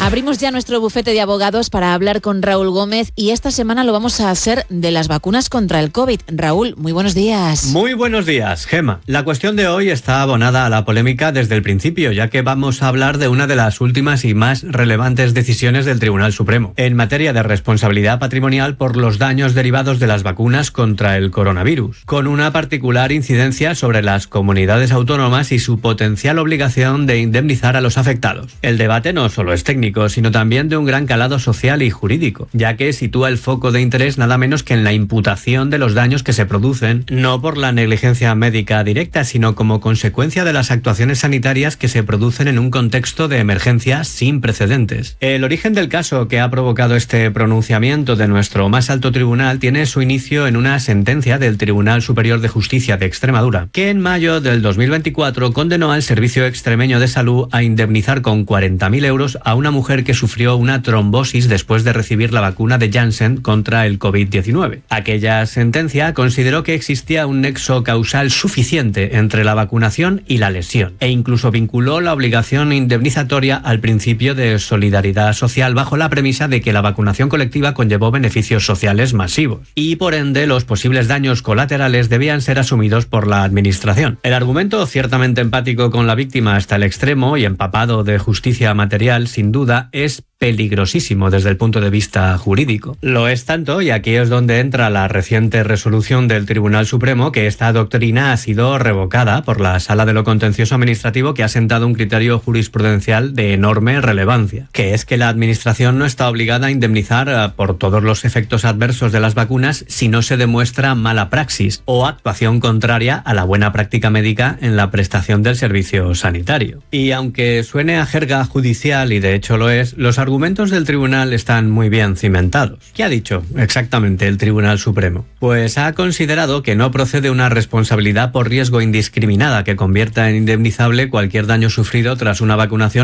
Abrimos ya nuestro bufete de abogados para hablar con Raúl Gómez y esta semana lo vamos a hacer de las vacunas contra el COVID. Raúl, muy buenos días. Muy buenos días, Gema. La cuestión de hoy está abonada a la polémica desde el principio, ya que vamos a hablar de una de las últimas y más relevantes decisiones del Tribunal Supremo en materia de responsabilidad patrimonial por los daños derivados de las vacunas contra el coronavirus, con una particular incidencia sobre las comunidades autónomas y su potencial obligación de indemnizar a los afectados. El debate no solo es técnico, sino también de un gran calado social y jurídico, ya que sitúa el foco de interés nada menos que en la imputación de los daños que se producen, no por la negligencia médica directa, sino como consecuencia de las actuaciones sanitarias que se producen en un contexto de emergencia sin precedentes. El origen del caso que ha provocado este pronunciamiento de nuestro más alto tribunal tiene su inicio en una sentencia del Tribunal Superior de Justicia de Extremadura, que en mayo del 2024 condenó al Servicio Extremeño de Salud a indemnizar con 40.000 euros a una mujer que sufrió una trombosis después de recibir la vacuna de Janssen contra el COVID-19. Aquella sentencia consideró que existía un nexo causal suficiente entre la vacunación y la lesión, e incluso vinculó la obligación indemnizatoria al principio de solidaridad social bajo la premisa de que la vacunación colectiva conllevó beneficios sociales masivos, y por ende los posibles daños colaterales debían ser asumidos por la administración. El argumento, ciertamente empático con la víctima hasta el extremo y empapado de justicia material, sin duda, es peligrosísimo desde el punto de vista jurídico. Lo es tanto, y aquí es donde entra la reciente resolución del Tribunal Supremo, que esta doctrina ha sido revocada por la Sala de lo Contencioso Administrativo, que ha sentado un criterio jurisprudencial de enorme relevancia, que es que la Administración no está obligada a indemnizar por todos los efectos adversos de las vacunas si no se demuestra mala praxis o actuación contraria a la buena práctica médica en la prestación del servicio sanitario. Y aunque suene a jerga judicial, y de hecho lo es, los argumentos del tribunal están muy bien cimentados. ¿Qué ha dicho exactamente el Tribunal Supremo? Pues ha considerado que no procede una responsabilidad por riesgo indiscriminada que convierta en indemnizable cualquier daño sufrido tras una vacunación